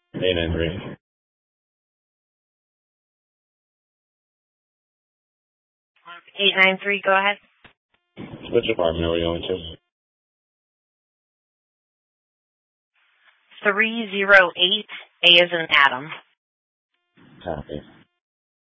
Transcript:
893. 893, go ahead. Which apartment are we going to? 308, A as in Adam. Copy.